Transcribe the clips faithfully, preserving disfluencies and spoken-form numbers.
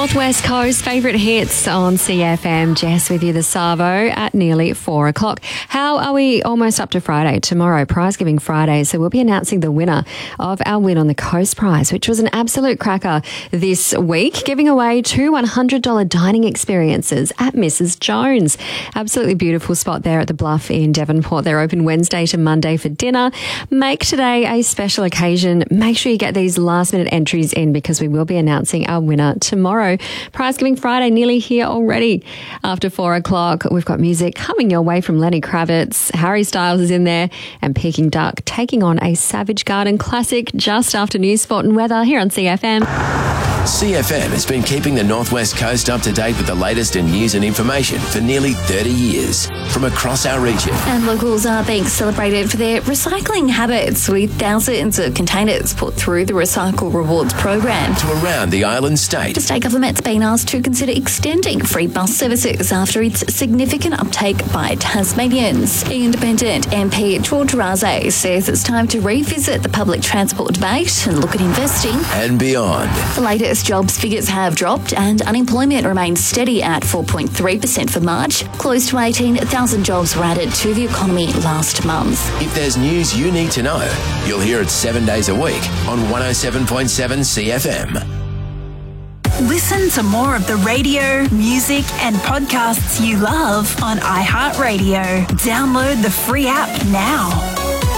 Northwest Coast favourite hits on C F M. Jess with you, the Savo, at nearly four o'clock. How are we almost up to Friday? Tomorrow, Prize Giving Friday. So we'll be announcing the winner of our Win on the Coast prize, which was an absolute cracker this week, giving away two one hundred dollars dining experiences at Missus Jones. Absolutely beautiful spot there at the Bluff in Devonport. They're open Wednesday to Monday for dinner. Make today a special occasion. Make sure you get these last minute entries in because we will be announcing our winner tomorrow. Prize Giving Friday nearly here already. After four o'clock, we've got music coming your way from Lenny Kravitz. Harry Styles is in there, and Peking Duck taking on a Savage Garden classic just after news, sport and weather here on C F M. C F M has been keeping the Northwest Coast up to date with the latest in news and information for nearly thirty years from across our region. And locals are being celebrated for their recycling habits, with thousands of containers put through the Recycle Rewards program. To around the island state. The state government's been asked to consider extending free bus services after its significant uptake by Tasmanians. Independent M P George Raze says it's time to revisit the public transport debate and look at investing and beyond. The latest jobs figures have dropped and unemployment remains steady at four point three percent for March. Close to eighteen thousand jobs were added to the economy last month. If there's news you need to know, you'll hear it seven days a week on one oh seven point seven C F M. Listen to more of the radio, music and podcasts you love on iHeartRadio. Download the free app now.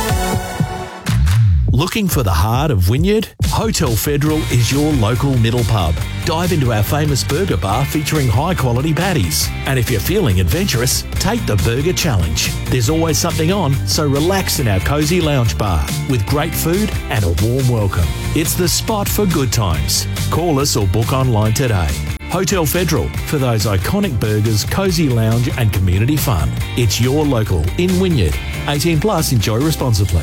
Looking for the heart of Wynyard? Hotel Federal is your local middle pub. Dive into our famous burger bar featuring high-quality patties. And if you're feeling adventurous, take the Burger Challenge. There's always something on, so relax in our cosy lounge bar with great food and a warm welcome. It's the spot for good times. Call us or book online today. Hotel Federal, for those iconic burgers, cosy lounge and community fun. It's your local in Wynyard. eighteen plus, enjoy responsibly.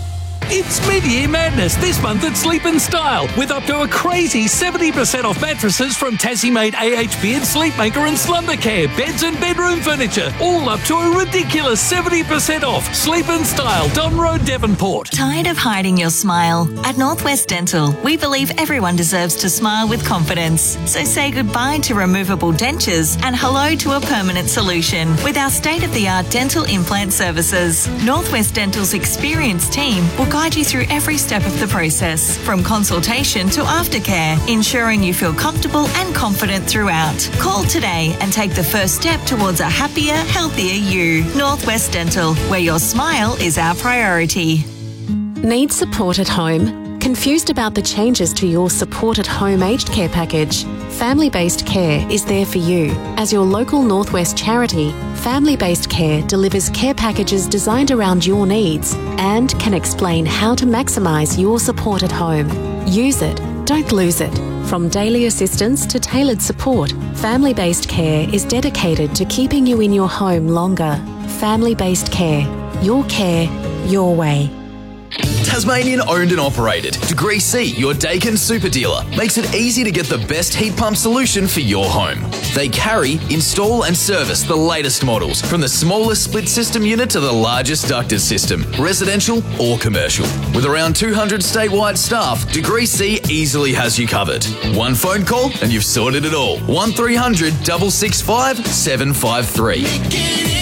It's mid-year madness this month at Sleep and Style, with up to a crazy seventy percent off mattresses from Tassie-made A H Beard, Sleepmaker and Slumbercare, beds and bedroom furniture, all up to a ridiculous seventy percent off. Sleep and Style, Don Road, Devonport. Tired of hiding your smile? At Northwest Dental, we believe everyone deserves to smile with confidence. So say goodbye to removable dentures and hello to a permanent solution with our state-of-the-art dental implant services. Northwest Dental's experienced team will guide you through every step of the process, from consultation to aftercare, ensuring you feel comfortable and confident throughout. Call today and take the first step towards a happier, healthier you. Northwest Dental, where your smile is our priority. Need support at home? Confused about the changes to your Support at Home aged care package? Family Based Care is there for you. As your local Northwest charity, Family Based Care delivers care packages designed around your needs and can explain how to maximise your support at home. Use it, don't lose it. From daily assistance to tailored support, Family Based Care is dedicated to keeping you in your home longer. Family Based Care. Your care, your way. Tasmanian owned and operated. Degree C, your Dakin super dealer, makes it easy to get the best heat pump solution for your home. They carry, install and service the latest models, from the smallest split system unit to the largest ducted system, residential or commercial. With around two hundred statewide staff, Degree C easily has you covered. One phone call and you've sorted it all. one three hundred, six six five, seven five three. Make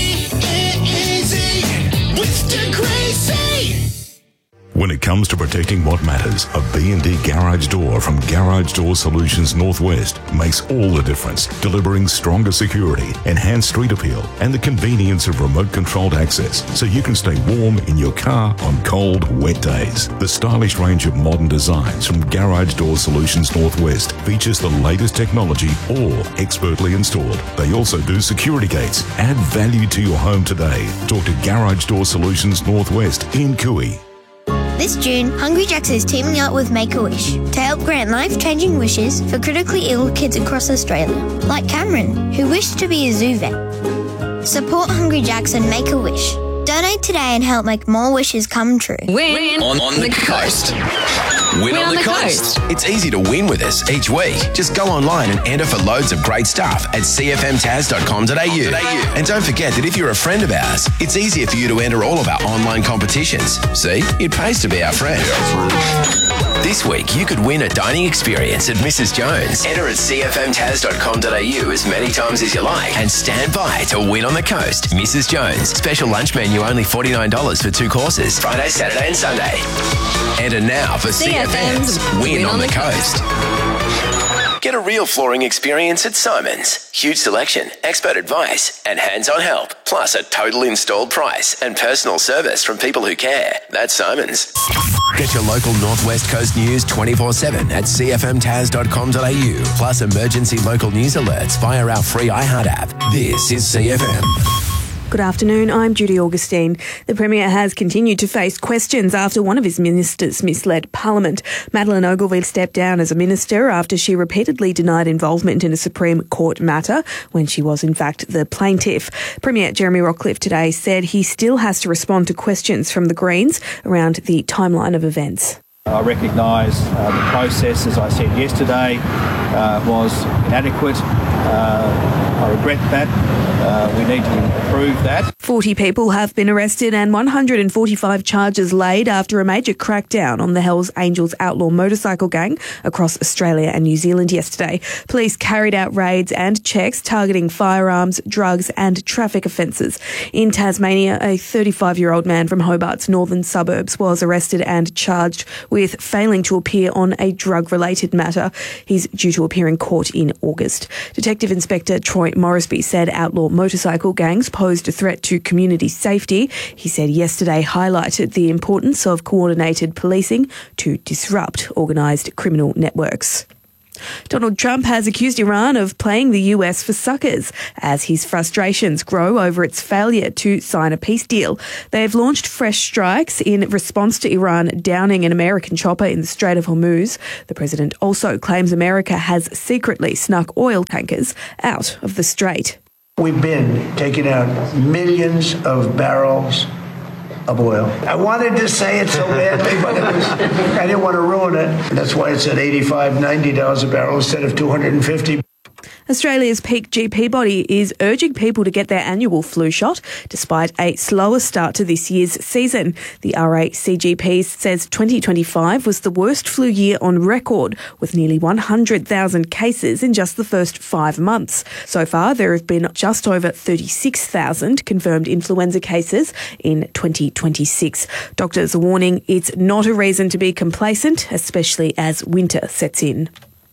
it easy with Degree C. When it comes to protecting what matters, a B and D garage door from Garage Door Solutions Northwest makes all the difference, delivering stronger security, enhanced street appeal, and the convenience of remote-controlled access so you can stay warm in your car on cold, wet days. The stylish range of modern designs from Garage Door Solutions Northwest features the latest technology, all expertly installed. They also do security gates. Add value to your home today. Talk to Garage Door Solutions Northwest in Cooey. This June, Hungry Jack's is teaming up with Make-A-Wish to help grant life-changing wishes for critically ill kids across Australia, like Cameron, who wished to be a zoo vet. Support Hungry Jack's and Make-A-Wish. Donate today and help make more wishes come true. Win on, on the coast. Win, win on, on the, the coast. coast. It's easy to win with us each week. Just go online and enter for loads of great stuff at c f m taz dot com dot a u. And don't forget that if you're a friend of ours, it's easier for you to enter all of our online competitions. See, it pays to be our friend. This week, you could win a dining experience at Missus Jones. Enter at c f m tas dot com dot a u as many times as you like and stand by to win on the coast. Missus Jones. Special lunch menu only forty-nine dollars for two courses. Friday, Saturday and Sunday. Enter now for C F M's Win on the Coast. Get a real flooring experience at Simon's. Huge selection, expert advice, and hands-on help. Plus a total installed price and personal service from people who care. That's Simon's. Get your local Northwest Coast news twenty-four seven at c f m tas dot com dot a u. Plus emergency local news alerts via our free iHeart app. This is C F M. Good afternoon, I'm Judy Augustine. The Premier has continued to face questions after one of his ministers misled Parliament. Madeleine Ogilvie stepped down as a minister after she repeatedly denied involvement in a Supreme Court matter when she was in fact the plaintiff. Premier Jeremy Rockcliffe today said he still has to respond to questions from the Greens around the timeline of events. I recognise uh, the process, as I said yesterday, uh, was inadequate. Uh, I regret that. Uh, we need to improve that. forty people have been arrested and one hundred forty-five charges laid after a major crackdown on the Hells Angels outlaw motorcycle gang across Australia and New Zealand yesterday. Police carried out raids and checks targeting firearms, drugs and traffic offences. In Tasmania, a thirty-five-year-old man from Hobart's northern suburbs was arrested and charged with failing to appear on a drug-related matter. He's due to appear in court in August. Detective Inspector Troy Morrisby said outlaw motorcycle gangs posed a threat to community safety. He said yesterday highlighted the importance of coordinated policing to disrupt organised criminal networks. Donald Trump has accused Iran of playing the U S for suckers as his frustrations grow over its failure to sign a peace deal. They have launched fresh strikes in response to Iran downing an American chopper in the Strait of Hormuz. The president also claims America has secretly snuck oil tankers out of the strait. We've been taking out millions of barrels of oil. I wanted to say it so badly, but it was, I didn't want to ruin it. That's why it's at eighty-five, ninety dollars a barrel instead of two hundred fifty. Australia's peak G P body is urging people to get their annual flu shot despite a slower start to this year's season. The R A C G P says twenty twenty-five was the worst flu year on record, with nearly one hundred thousand cases in just the first five months. So far, there have been just over thirty-six thousand confirmed influenza cases in twenty twenty-six. Doctors are warning it's not a reason to be complacent, especially as winter sets in.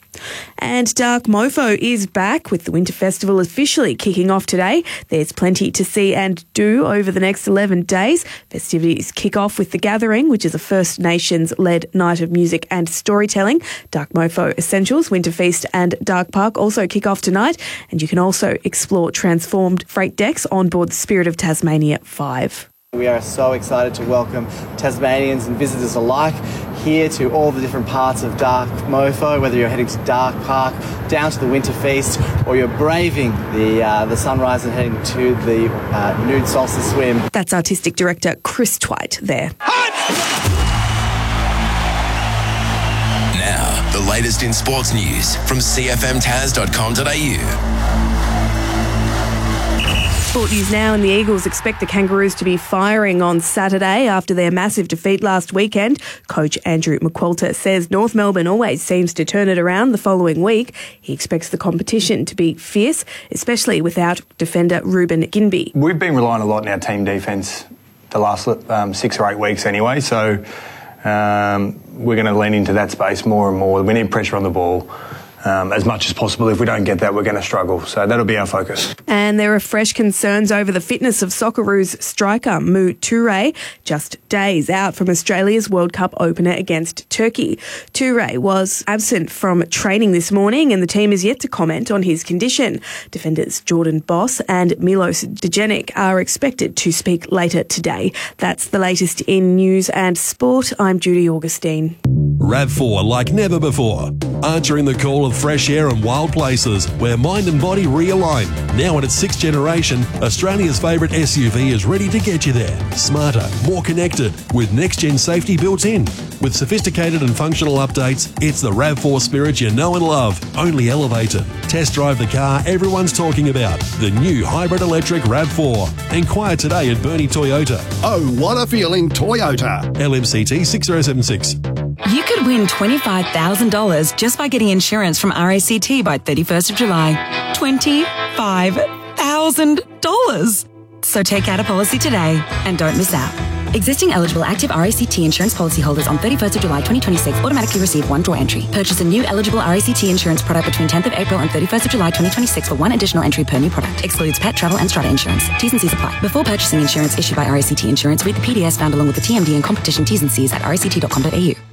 And Dark Mofo is back with the Winter Festival officially kicking off today. There's plenty to see and do over the next eleven days. Festivities kick off with The Gathering, which is a First Nations-led night of music and storytelling. Dark Mofo Essentials, Winter Feast and Dark Park also kick off tonight. And you can also explore transformed freight decks on board the Spirit of Tasmania five. We are so excited to welcome Tasmanians and visitors alike here to all the different parts of Dark Mofo, whether you're heading to Dark Park, down to the Winter Feast, or you're braving the uh, the sunrise and heading to the uh, nude solstice swim. That's Artistic Director Chris Twite there. Now, the latest in sports news from c f m tas dot com dot a u. Sport news now, and the Eagles expect the Kangaroos to be firing on Saturday after their massive defeat last weekend. Coach Andrew McQualter says North Melbourne always seems to turn it around the following week. He expects the competition to be fierce, especially without defender Ruben Ginbey. We've been relying a lot on our team defence the last um, six or eight weeks anyway, so um, we're going to lean into that space more and more. We need pressure on the ball. Um, as much as possible. If we don't get that, we're going to struggle. So that'll be our focus. And there are fresh concerns over the fitness of Socceroos striker Mu Toure, just days out from Australia's World Cup opener against Turkey. Toure was absent from training this morning, and the team is yet to comment on his condition. Defenders Jordan Boss and Milos Djenic are expected to speak later today. That's the latest in news and sport. I'm Judy Augustine. RAV four like never before. Answering the call of fresh air and wild places where mind and body realign. Now in its sixth generation, Australia's favourite S U V is ready to get you there. Smarter, more connected, with next-gen safety built in. With sophisticated and functional updates, it's the RAV four spirit you know and love, only elevated. Test drive the car everyone's talking about, the new hybrid electric RAV four. Inquire today at Bernie Toyota. Oh, what a feeling, Toyota. L M C T six zero seven six. You could could win twenty-five thousand dollars just by getting insurance from R A C T by thirty-first of July. twenty-five thousand dollars. So take out a policy today and don't miss out. Existing eligible active R A C T insurance policyholders on thirty-first of July twenty twenty-six automatically receive one draw entry. Purchase a new eligible R A C T insurance product between tenth of April and thirty-first of July twenty twenty-six for one additional entry per new product. Excludes pet, travel and strata insurance. T's and C's apply. Before purchasing insurance issued by R A C T Insurance, read the P D S found along with the T M D and competition T's and C's at r a c t dot com dot a u.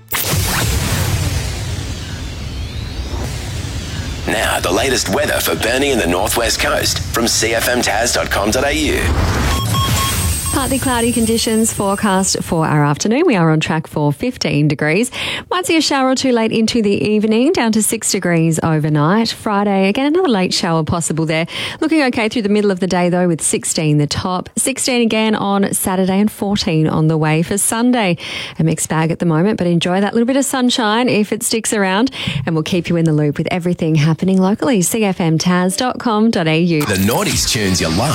Now, the latest weather for Burnie and the Northwest Coast from c f m taz dot com dot a u. Partly cloudy conditions forecast for our afternoon. We are on track for fifteen degrees. Might see a shower or two late into the evening, down to six degrees overnight. Friday, again, another late shower possible there. Looking okay through the middle of the day, though, with sixteen the top. sixteen again on Saturday and fourteen on the way for Sunday. A mixed bag at the moment, but enjoy that little bit of sunshine if it sticks around. And we'll keep you in the loop with everything happening locally. c f m taz dot com dot a u. The Naughties tunes you love.